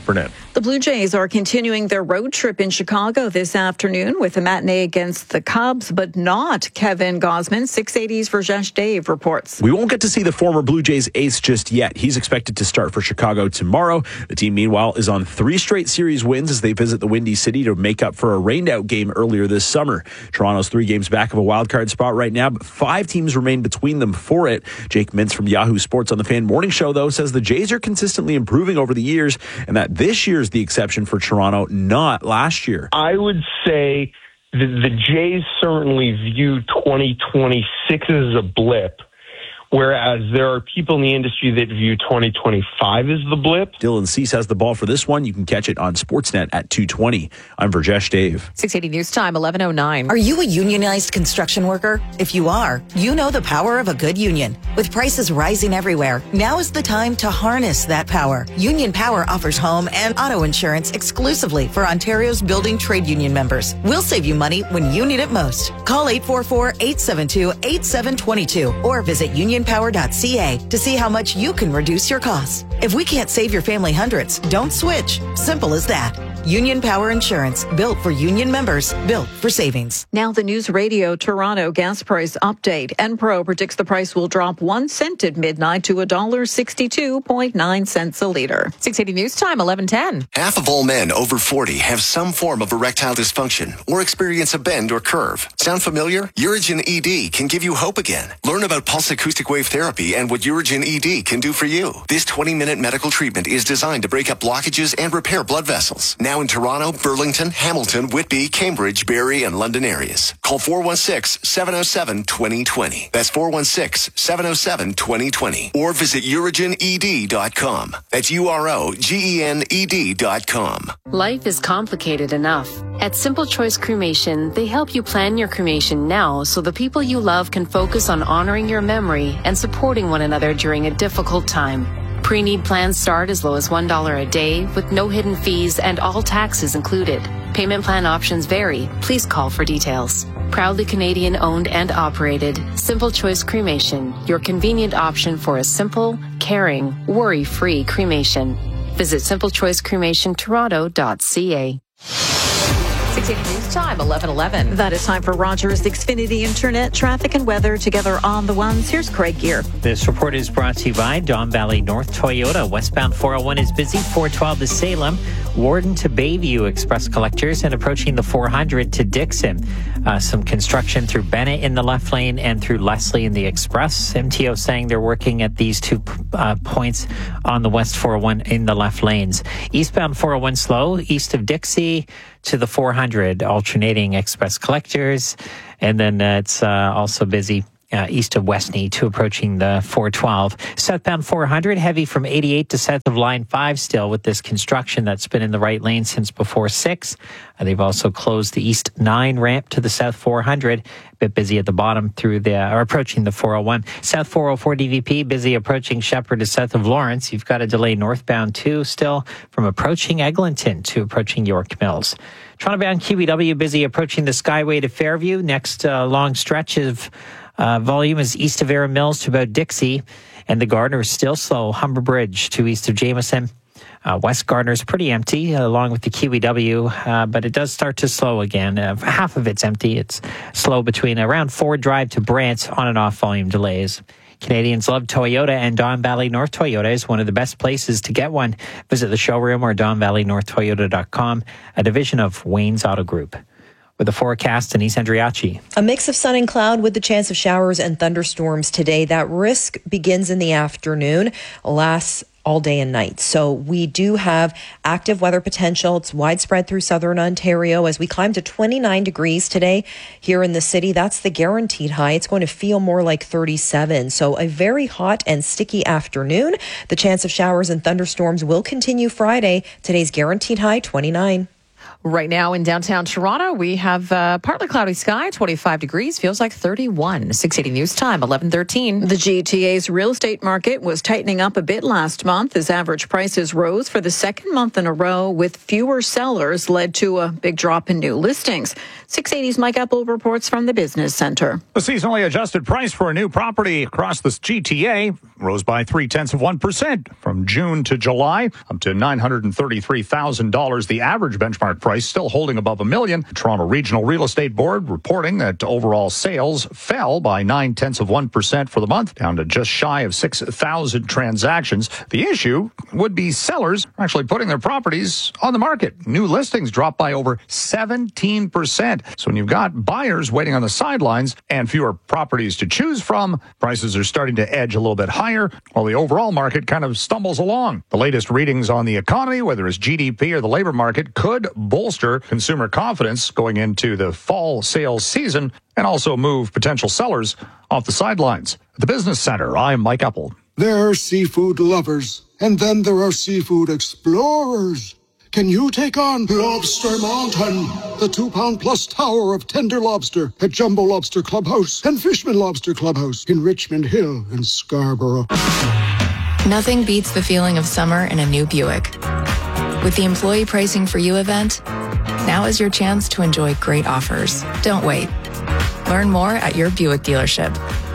The Blue Jays are continuing their road trip in Chicago this afternoon with a matinee against the Cubs, but not Kevin Gausman. six eighty's Rajesh Dave reports.
We won't get to see the former Blue Jays ace just yet. He's expected to start for Chicago tomorrow. The team, meanwhile, is on three straight series wins as they visit the Windy City to make up for a rained-out game earlier this summer. Toronto's three games back of a wild-card spot right now, but five teams remain between them for it. Jake Mintz from Yahoo Sports on the Fan Morning Show, though, says the Jays are consistently improving over the years and that this year is the exception for Toronto, not last year.
I would say the, the Jays certainly view twenty twenty-six as a blip, whereas there are people in the industry that view twenty twenty-five as the blip.
Dylan Cease has the ball for this one. You can catch it on Sportsnet at two twenty. I'm Rajesh Dave.
six eighty News Time, eleven oh nine.
Are you a unionized construction worker? If you are, you know the power of a good union. With prices rising everywhere, now is the time to harness that power. Union Power offers home and auto insurance exclusively for Ontario's building trade union members. We'll save you money when you need it most. Call eight four four, eight seven two, eight seven two two or visit union power dot c a to see how much you can reduce your costs. If we can't save your family hundreds, don't switch. Simple as that. Union Power Insurance, built for union members, built for savings.
Now the News Radio Toronto gas price update. Enpro predicts the price will drop one cent at midnight to one dollar sixty-two point nine cents a liter.
six eighty News Time, eleven ten.
Half of all men over forty have some form of erectile dysfunction or experience a bend or curve. Sound familiar? Urigen E D can give you hope again. Learn about pulse acoustic wave therapy and what Urigen E D can do for you. This twenty-minute medical treatment is designed to break up blockages and repair blood vessels. Now in Toronto, Burlington, Hamilton, Whitby, Cambridge, Barrie, and London areas. Call four one six, seven oh seven, two oh two oh. That's four one six, seven oh seven, two oh two oh. Or visit urigen e d dot com. That's U R O G E N E D dot com.
Life is complicated enough. At Simple Choice Cremation, they help you plan your cremation now so the people you love can focus on honoring your memory and supporting one another during a difficult time. Pre-need plans start as low as one dollar a day with no hidden fees and all taxes included. Payment plan options vary. Please call for details. Proudly Canadian owned and operated, Simple Choice Cremation, your convenient option for a simple, caring, worry-free cremation. Visit simple choice cremation toronto dot c a.
six eighty News Time, eleven eleven.
That is time for Rogers Xfinity Internet, traffic and weather together on the ones. Here's Craig Gear.
This report is brought to you by Don Valley North Toyota. Westbound four oh one is busy, four twelve to Salem, Warden to Bayview Express collectors, and approaching the four hundred to Dixon. Uh, some construction through Bennett in the left lane and through Leslie in the Express. M T O saying they're working at these two uh, points on the West four oh one in the left lanes. Eastbound four oh one slow, east of Dixie to the four hundred, alternating express collectors. And then uh, it's uh, also busy Uh, east of Westney to approaching the four twelve. Southbound four hundred, heavy from eighty-eight to south of Line five still with this construction that's been in the right lane since before six. Uh, they've also closed the East nine ramp to the South four hundred. A bit busy at the bottom through the, or approaching the four oh one. South four oh four D V P, busy approaching Shepherd to south of Lawrence. You've got a delay northbound too still from approaching Eglinton to approaching York Mills. Toronto-bound Q E W, busy approaching the Skyway to Fairview. Next uh, long stretch of Uh, volume is east of Era Mills to about Dixie, and the Gardner is still slow. Humber Bridge to east of Jameson. Uh, West Gardner is pretty empty, uh, along with the Q E W, uh, but it does start to slow again. Uh, half of it's empty. It's slow between around Ford Drive to Brant, on and off volume delays. Canadians love Toyota, and Don Valley North Toyota is one of the best places to get one. Visit the showroom or don valley north toyota dot com, a division of Wayne's Auto Group. With the forecast, Denise Andriachi.
A mix of sun and cloud with the chance of showers and thunderstorms today. That risk begins in the afternoon, lasts all day and night. So we do have active weather potential. It's widespread through southern Ontario as we climb to twenty-nine degrees today here in the city. That's the guaranteed high. It's going to feel more like thirty-seven. So a very hot and sticky afternoon. The chance of showers and thunderstorms will continue Friday. Today's guaranteed high, twenty-nine.
Right now in downtown Toronto, we have uh, partly cloudy sky, twenty-five degrees, feels like thirty-one. six eighty News Time, eleven thirteen.
The G T A's real estate market was tightening up a bit last month as average prices rose for the second month in a row, with fewer sellers led to a big drop in new listings. six eighty's Mike Epple reports from the Business Center.
The seasonally adjusted price for a new property across the G T A rose by three-tenths of one percent from June to July, up to nine hundred thirty-three thousand dollars. The average benchmark price still holding above a million. The Toronto Regional Real Estate Board reporting that overall sales fell by nine-tenths of one percent for the month, down to just shy of six thousand transactions. The issue would be sellers actually putting their properties on the market. New listings dropped by over seventeen percent. So when you've got buyers waiting on the sidelines and fewer properties to choose from, prices are starting to edge a little bit higher, while the overall market kind of stumbles along. The latest readings on the economy, whether it's G D P or the labor market, could bolster consumer confidence going into the fall sales season and also move potential sellers off the sidelines. At the Business Center, I'm Mike Epple.
There are seafood lovers, and then there are seafood explorers. Can you take on Lobster Mountain, the two-pound-plus tower of tender lobster at Jumbo Lobster Clubhouse and Fishman Lobster Clubhouse in Richmond Hill and Scarborough?
Nothing beats the feeling of summer in a new Buick. With the Employee Pricing for You event, now is your chance to enjoy great offers. Don't wait. Learn more at your Buick dealership.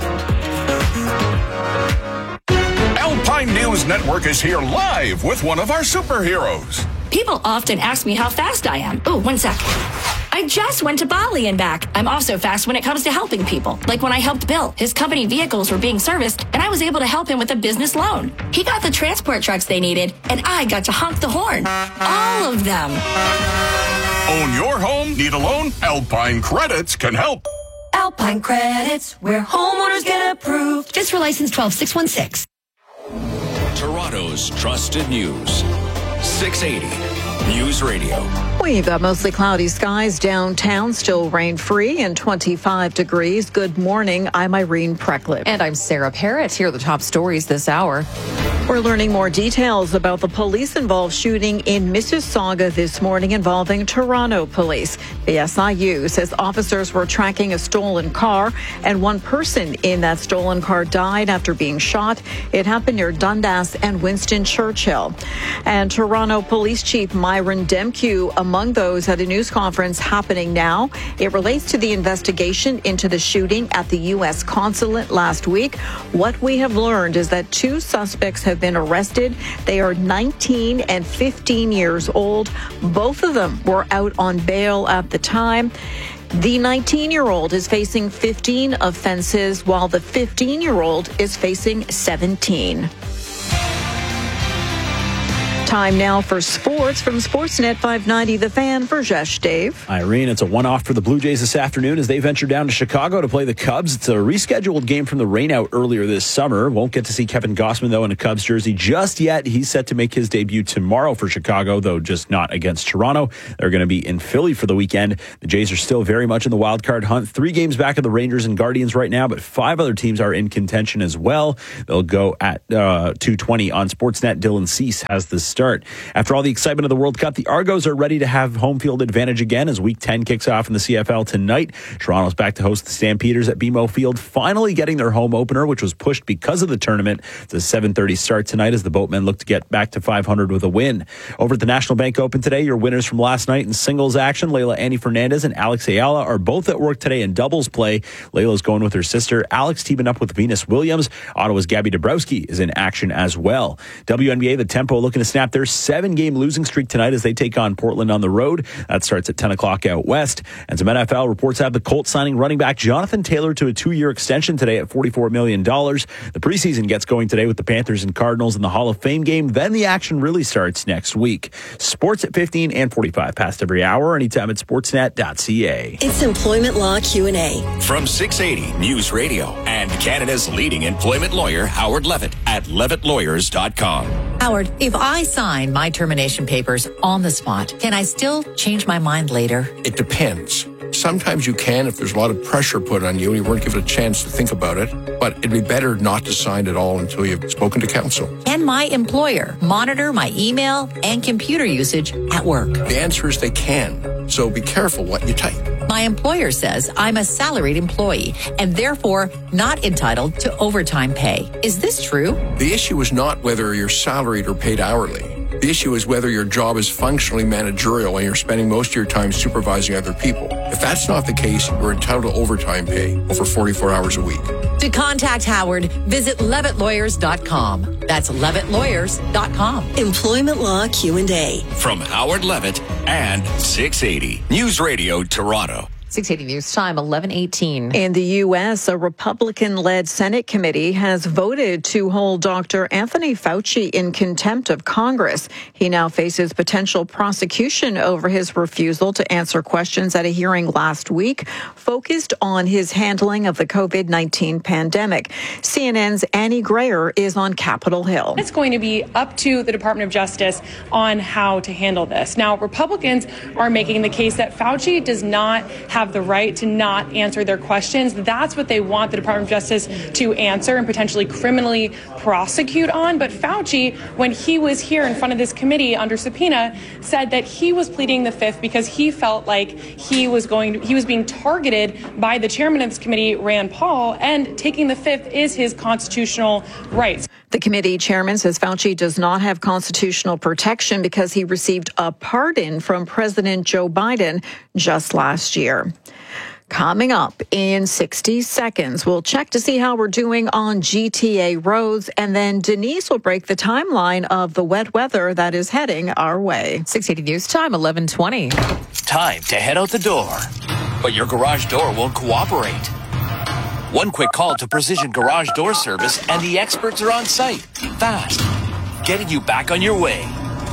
Alpine News Network is here live with one of our superheroes.
People often ask me how fast I am. Oh, one sec. I just went to Bali and back. I'm also fast when it comes to helping people. Like when I helped Bill. His company vehicles were being serviced, and I was able to help him with a business loan. He got the transport trucks they needed, and I got to honk the horn. All of them.
Own your home? Need a loan? Alpine Credits can help.
Alpine Credits, where homeowners get approved. Just for license twelve six one six.
Toronto's trusted news. six eighty News Radio.
We've got mostly cloudy skies downtown, still rain-free and twenty-five degrees. Good morning. I'm Irene Precklip.
And I'm Sarah Parrott. Here are the top stories this hour.
We're learning more details about the police-involved shooting in Mississauga this morning involving Toronto police. The S I U says officers were tracking a stolen car, and one person in that stolen car died after being shot. It happened near Dundas and Winston Churchill. And Toronto Police Chief Myron Demkew among those at a news conference happening now. It relates to the investigation into the shooting at the U S consulate last week. What we have learned is that two suspects have been arrested. They are nineteen and fifteen years old. Both of them were out on bail at the time. The nineteen-year-old is facing fifteen offenses, while the fifteen-year-old is facing seventeen. Time now for sports from Sportsnet five ninety The Fan. For Jesh, Dave.
Irene, it's a one-off for the Blue Jays this afternoon as they venture down to Chicago to play the Cubs. It's a rescheduled game from the rainout earlier this summer. Won't get to see Kevin Gausman, though, in a Cubs jersey just yet. He's set to make his debut tomorrow for Chicago, though just not against Toronto. They're going to be in Philly for the weekend. The Jays are still very much in the wild card hunt. Three games back of the Rangers and Guardians right now, but five other teams are in contention as well. They'll go at uh, two twenty on Sportsnet. Dylan Cease has the start. After all the excitement of the World Cup, the Argos are ready to have home field advantage again as Week ten kicks off in the C F L tonight. Toronto's back to host the Stampeders at B M O Field, finally getting their home opener, which was pushed because of the tournament. It's a seven thirty start tonight as the Boatmen look to get back to five hundred with a win. Over at the National Bank Open today, your winners from last night in singles action, Layla Annie Fernandez and Alex Ayala, are both at work today in doubles play. Layla's going with her sister. Alex teaming up with Venus Williams. Ottawa's Gabby Dabrowski is in action as well. W N B A, the Tempo looking to snap their seven-game losing streak tonight as they take on Portland on the road. That starts at ten o'clock out west. And some N F L reports have the Colts signing running back Jonathan Taylor to a two-year extension today at forty-four million dollars. The preseason gets going today with the Panthers and Cardinals in the Hall of Fame game. Then the action really starts next week. Sports at fifteen and forty-five past every hour, anytime at sportsnet dot c a.
It's Employment Law Q and A.
From six eighty News Radio and Canada's leading employment lawyer, Howard Levitt, at levitt lawyers dot com.
Howard, if I sign my termination papers on the spot, can I still change my mind later?
It depends. Sometimes you can if there's a lot of pressure put on you and you weren't given a chance to think about it, but it'd be better not to sign at all until you've spoken to counsel.
Can my employer monitor my email and computer usage at work?
The answer is they can, so be careful what you type.
My employer says I'm a salaried employee and therefore not entitled to overtime pay. Is this true?
The issue is not whether you're salaried or paid hourly. The issue is whether your job is functionally managerial and you're spending most of your time supervising other people. If that's not the case, you're entitled to overtime pay over forty-four hours a week.
To contact Howard, visit levitt lawyers dot com. That's levitt lawyers dot com.
Employment Law Q and A.
From Howard Levitt and six eighty News Radio Toronto.
six eighty News Time, eleven eighteen.
In the U S, a Republican-led Senate committee has voted to hold Doctor Anthony Fauci in contempt of Congress. He now faces potential prosecution over his refusal to answer questions at a hearing last week focused on his handling of the covid nineteen pandemic. C N N's Annie Grayer is on Capitol Hill.
It's going to be up to the Department of Justice on how to handle this. Now, Republicans are making the case that Fauci does not have the right to not answer their questions. That's what they want the Department of Justice to answer and potentially criminally prosecute on. But Fauci, when he was here in front of this committee under subpoena, said that he was pleading the fifth because he felt like he was going to, he was being targeted by the chairman of this committee, Rand Paul, and taking the fifth is his constitutional rights.
The committee chairman says Fauci does not have constitutional protection because he received a pardon from President Joe Biden just last year. Coming up in sixty seconds, we'll check to see how we're doing on G T A roads, and then Denise will break the timeline of the wet weather that is heading our way.
six eighty News Time, eleven twenty.
Time to head out the door, but your garage door won't cooperate. One quick call to Precision Garage Door Service and the experts are on site, fast, getting you back on your way.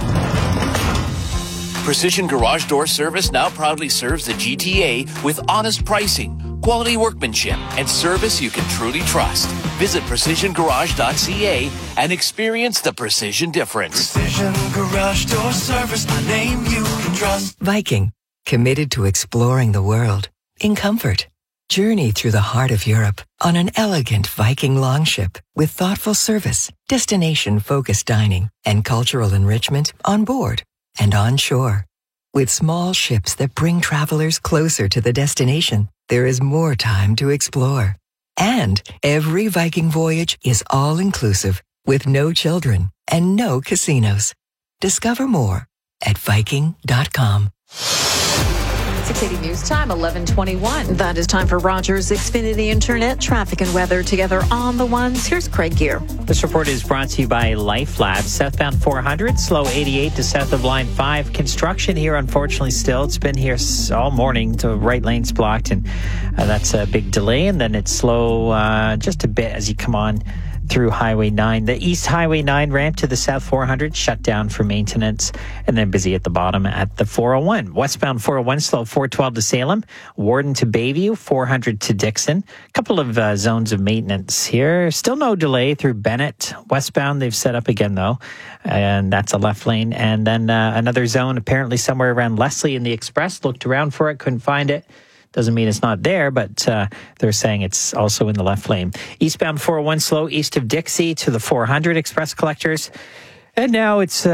Precision Garage Door Service now proudly serves the G T A with honest pricing, quality workmanship, and service you can truly trust. Visit precision garage dot c a and experience the precision difference.
Precision Garage Door Service, a name you can trust.
Viking, committed to exploring the world in comfort. Journey through the heart of Europe on an elegant Viking longship with thoughtful service, destination-focused dining, and cultural enrichment on board and on shore. With small ships that bring travelers closer to the destination, there is more time to explore. And every Viking voyage is all-inclusive with no children and no casinos. Discover more at viking dot com.
six eighty News Time, eleven twenty-one.
That is time for Rogers Xfinity Internet traffic and weather together on the ones. Here's Craig Gear.
This report is brought to you by Life Labs. Southbound four hundred, slow eighty-eight to south of line five. Construction here, unfortunately, still. It's been here all morning. The right lane's blocked, and uh, that's a big delay. And then it's slow uh, just a bit as you come on through Highway nine. The East Highway nine ramp to the South four hundred shut down for maintenance, and then busy at the bottom at the four oh one. Westbound four oh one slow four twelve to Salem, Warden to Bayview, four hundred to Dixon. A couple of uh, zones of maintenance here. Still no delay through Bennett. Westbound they've set up again though, and that's a left lane. And then uh, another zone apparently somewhere around Leslie in the Express. Looked around for it, couldn't find it. Doesn't mean it's not there, but uh, they're saying it's also in the left lane. Eastbound four oh one slow east of Dixie to the four hundred express collectors. And now it's... Uh,